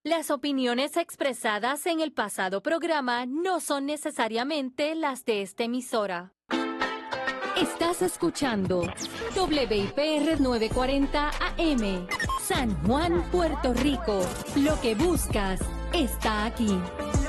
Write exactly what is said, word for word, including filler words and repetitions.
Las opiniones expresadas en el pasado programa no son necesariamente las de esta emisora. Estás escuchando W I P R novecientos cuarenta A M, San Juan, Puerto Rico. Lo que buscas está aquí.